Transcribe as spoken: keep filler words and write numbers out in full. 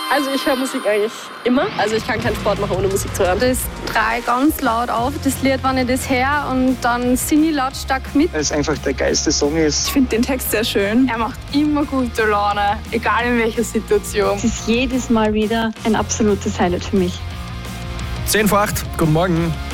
Also ich höre Musik eigentlich immer. Also ich kann keinen Sport machen, ohne Musik zu hören. Das drehe ich ganz laut auf, das Lied, wenn ich das höre, und dann singe ich lautstark mit. Weil es einfach der geilste Song ist. Ich finde den Text sehr schön. Er macht immer gute Laune, egal in welcher Situation. Es ist jedes Mal wieder ein absolutes Highlight für mich. zehn vor acht, guten Morgen.